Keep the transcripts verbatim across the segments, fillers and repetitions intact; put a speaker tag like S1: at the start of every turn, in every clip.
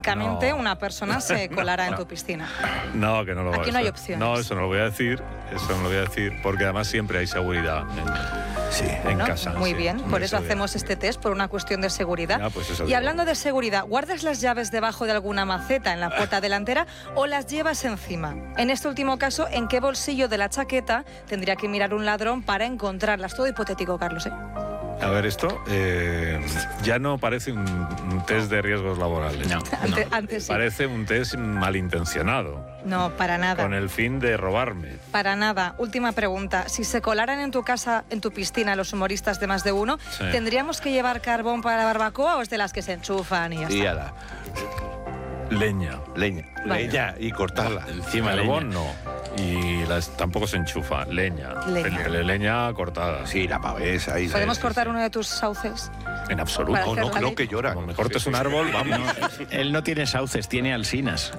S1: No. Una persona se colará no. en tu piscina.
S2: No, que no lo va a
S1: Aquí no hay opciones.
S2: No, eso no lo voy a decir, eso no lo voy a decir, porque además siempre hay seguridad en,
S1: sí.
S2: en
S1: bueno,
S2: casa.
S1: Muy
S2: sí,
S1: bien, por eso
S2: seguridad.
S1: hacemos este test, por una cuestión de seguridad.
S2: Ya, pues eso
S1: y
S2: digo.
S1: Hablando de seguridad, ¿guardas las llaves debajo de alguna maceta en la puerta delantera o las llevas encima? En este último caso, ¿en qué bolsillo de la chaqueta tendría que mirar un ladrón para encontrarlas? Todo hipotético, Carlos, ¿eh?
S2: A ver, esto eh, ya no parece un, un test de riesgos laborales.
S1: No, antes, no. antes sí.
S2: Parece un test malintencionado.
S1: No, para nada.
S2: Con el fin de robarme.
S1: Para nada. Última pregunta. Si se colaran en tu casa, en tu piscina, los humoristas de Más de Uno, sí. ¿tendríamos que llevar carbón para la barbacoa o es de las que se enchufan y ya
S3: y
S1: está?
S3: La...
S2: Leña.
S3: Leña.
S1: Vale.
S3: Leña y cortarla.
S2: Encima carbón no. Y las, tampoco se enchufa. Leña.
S1: Leña.
S2: Leña, leña cortada.
S3: Sí, la pavesa. Ahí
S1: ¿Podemos
S3: sí,
S1: cortar
S3: sí.
S1: uno de tus sauces?
S2: En absoluto.
S3: No, no, no, que llora.
S2: Como me cortes un árbol, vamos.
S4: No, él no tiene sauces, tiene alsinas.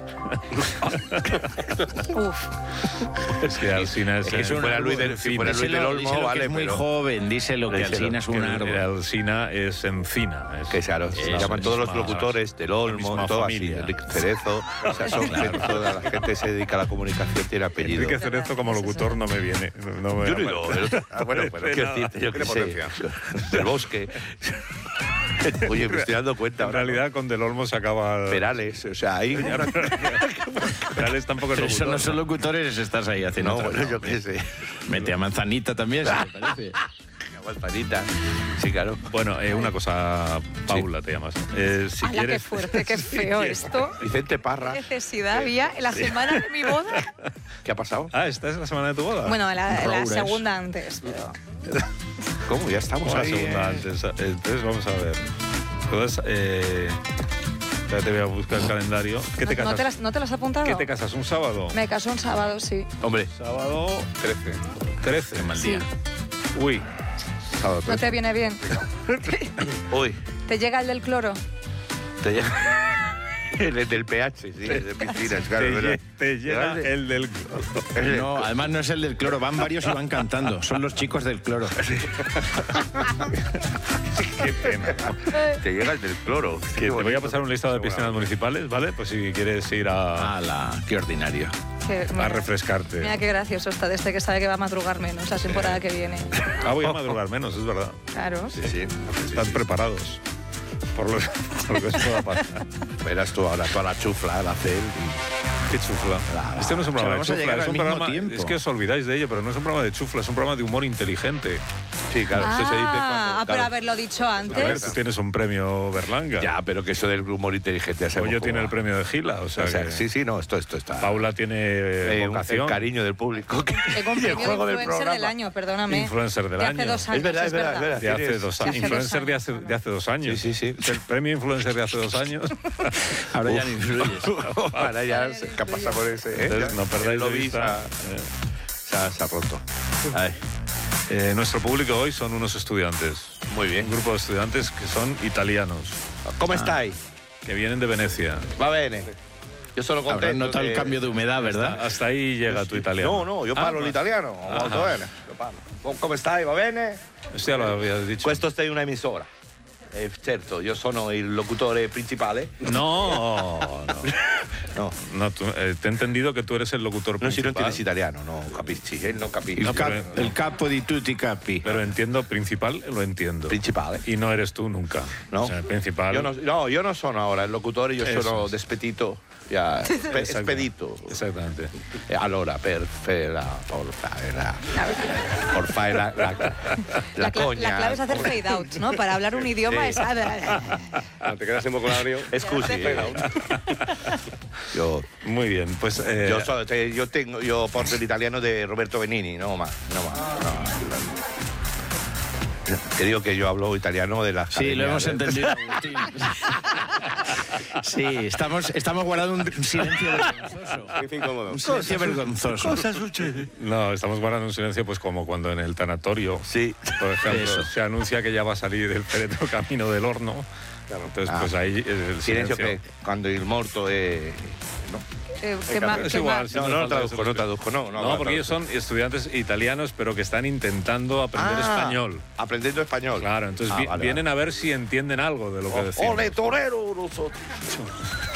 S1: Uf.
S2: Es que Alsina es...
S3: Es que si fuera Luis del, si fuera Luis del Olmo,
S4: díselo
S3: vale,
S4: que es muy
S3: pero...
S4: joven, díselo que
S3: díselo,
S4: Alsina es un árbol.
S2: Alsina es encina. Es,
S3: que claro, se
S2: es
S3: llaman
S2: la
S3: todos
S2: misma,
S3: los locutores del Olmo, todo
S2: familia.
S3: así, Enrique Cerezo, o sea, son
S2: Claro.
S3: gente, toda la gente que se dedica a la comunicación tiene apellido.
S2: Enrique Cerezo como locutor no me viene. No me
S3: Yo no he ido, el otro- ah, bueno, pero quiero decirte, yo qué sé, del Bosque. Oye, me estoy dando cuenta
S2: En
S3: ahora.
S2: realidad con Del Olmo se acaba...
S3: Perales, o sea, ahí...
S2: Perales tampoco es
S4: Pero
S2: locutor.
S4: eso no son locutores, estás ahí haciendo
S3: No,
S4: otra
S3: bueno,
S4: cosa.
S3: yo qué sé.
S4: Mete a Manzanita también, si te parece.
S3: Manzanita. Sí, claro.
S2: Bueno, eh, una cosa, Paula te llamas. Eh, si
S1: ¡Hala,
S2: quieres...
S1: qué fuerte, qué feo esto!
S3: Vicente Parra.
S1: ¿Qué necesidad había en la semana de mi boda?
S3: ¿Qué ha pasado?
S2: Ah, ¿esta es la semana de tu boda?
S1: Bueno, la, la
S4: Roures.
S1: segunda antes, pero...
S3: ¿Cómo? Ya estamos
S2: Como la
S3: ahí.
S2: segunda
S3: eh.
S2: antes. Entonces vamos a ver. Entonces, eh... te voy a buscar el calendario. ¿Qué te
S1: ¿No,
S2: casas?
S1: ¿no, te las, ¿No te las has apuntado?
S2: ¿Qué te casas? ¿Un sábado?
S1: Me casó un sábado, sí.
S3: Hombre,
S2: Sábado trece. trece.
S4: Qué mal
S1: Sí.
S4: día.
S2: Uy. Sábado
S1: ¿No
S2: trece.
S1: te viene bien?
S3: hoy
S1: ¿Te llega el del cloro?
S3: te llega... El del pH, sí, el de piscinas, claro.
S2: Te,
S3: ¿verdad?
S2: lle- te llega
S3: Llega
S2: el del...
S4: No, además no es el del cloro, van varios y van cantando. Son los chicos del cloro.
S2: Qué pena.
S3: Te llega el del cloro.
S2: Que te voy a pasar un listado de piscinas municipales, ¿vale? Pues si quieres ir a,
S4: ¡Hala! ¡Qué ordinario!
S1: Que,
S2: a
S1: mira,
S2: refrescarte.
S1: mira qué gracioso está de este que sabe que va a madrugar menos la temporada que viene.
S2: Ah, voy a madrugar menos, es verdad.
S1: Claro.
S3: Sí, sí.
S2: Están preparados por lo, por lo que esto va a pasar.
S3: Verás tú ahora toda la chufla, la cel.
S2: Qué chufla. Este no es un
S4: O sea,
S2: programa de
S4: vamos a
S2: chufla,
S4: llegar
S2: es
S4: al
S2: un
S4: mismo
S2: programa...
S4: tiempo.
S2: Es que os olvidáis de ello, pero no es un programa de chufla, es un programa de humor inteligente.
S3: Sí, claro,
S1: Ah,
S3: eso se dice cuando...
S1: ah, pero
S3: claro.
S1: haberlo dicho
S2: A ver,
S1: antes.
S2: tú tienes un premio Berlanga.
S3: Ya, pero que eso del humor inteligente ya sabemos
S2: Oye
S3: cómo
S2: tiene
S3: va.
S2: el premio de Gila, o sea,
S3: O sea,
S2: que
S3: sí, sí, no, esto, esto está...
S2: Paula tiene
S3: Eh, un-
S2: vocación.
S3: el cariño del público.
S1: Tengo un
S3: Y el
S1: premio de
S3: juego del
S1: influencer
S3: programa.
S1: del año, perdóname.
S2: Influencer del
S1: de
S2: año.
S1: hace dos años,
S3: Es verdad, es verdad, es verdad.
S2: De hace
S3: Tienes-
S2: dos
S1: de
S2: años.
S1: hace dos
S2: Influencer de hace,
S1: años.
S2: de hace dos años.
S3: Sí, sí, sí.
S2: El premio influencer de hace dos años.
S4: Ahora ya no influyes.
S3: Ahora ya se ¿qué pasa por ese? ¿eh?
S2: Entonces,
S3: Ya,
S2: no perdáis
S3: el
S2: de
S3: lobby
S2: vista.
S3: Se ha, se ha roto. Ay,
S2: Eh, nuestro público hoy son unos estudiantes.
S3: muy bien.
S2: Un grupo de estudiantes que son italianos,
S3: ¿Cómo estáis?
S2: que vienen de Venecia.
S3: Va bene. Yo solo
S4: Habrás
S3: contento
S4: notado el
S3: que-
S4: cambio de humedad, ¿verdad?
S2: Hasta ahí llega tu italiano.
S3: No, no, io
S2: Ah,
S3: parlo
S2: ma-
S3: l'italiano, molto bene. Io parlo. Com- Come stai? Va bene?
S2: Esto ya lo habías dicho.
S3: Questo è una emisora. Eh, certo, io sono il locutore principale.
S2: No, no.
S3: No,
S2: No, tú- eh, te he entendido que tú eres el locutor
S3: non si non
S2: principal.
S3: entiendes italiano, no capisci, eh, non capisci.
S4: El,
S2: No,
S4: cap-
S2: pero-
S4: el capo di tutti i capi.
S2: Pero entiendo principal, lo entiendo.
S3: Principale.
S2: Y no eres tú nunca.
S3: No.
S2: O sea, el principal.
S3: Io non, no, io non sono ora il locutore, io
S2: Eso
S3: sono
S2: es.
S3: despedito. Ya, spe-
S2: Exacto.
S3: spedito.
S2: Exactamente.
S3: E allora, per, per, la, por fare la, por fare la, la, la,
S1: La, cla-
S3: coña.
S1: la clave es hacer fade out, ¿no? Para hablar un idioma es...
S3: Ah, te quedas en vocabolario. Scusi. eh. Yo,
S2: Muy bien, pues. eh,
S3: yo, so- te- yo tengo, yo porto el italiano de Roberto Benigni, no más, no más. No. Te digo que yo hablo italiano de la.
S4: Sí, lo hemos entendido, Agustín. Sí, estamos, estamos guardando un silencio vergonzoso. Un silencio vergonzoso.
S3: Cosa sucede?
S2: No, estamos guardando un silencio, pues como cuando en el tanatorio,
S3: Sí.
S2: por ejemplo,
S4: Eso.
S2: se anuncia que ya va a salir el féretro camino del horno. Entonces,
S3: Ah.
S2: pues ahí el
S3: Silencio
S2: silencio.
S3: que cuando il morto è. No,
S1: Eh, ¿qué ma-
S2: Es
S1: qué
S2: igual,
S1: ma-
S2: sí,
S3: no,
S2: hace
S3: no lo
S2: falta
S3: traduzco,
S2: eso.
S3: no traduzco, no. No,
S2: No,
S3: no
S2: porque ellos
S3: traduzco.
S2: son estudiantes italianos, pero que están intentando aprender
S3: Ah,
S2: español.
S3: Aprendiendo español.
S2: Claro, entonces
S3: Ah,
S2: vi-
S3: vale,
S2: vienen a ver si entienden algo de lo que
S3: vale.
S2: decimos.
S3: Ole, torero, nosotros.